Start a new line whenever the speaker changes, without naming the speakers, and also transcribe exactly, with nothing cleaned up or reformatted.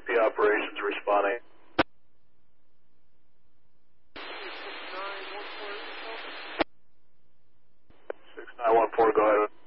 P operations responding. six nine one four, go ahead.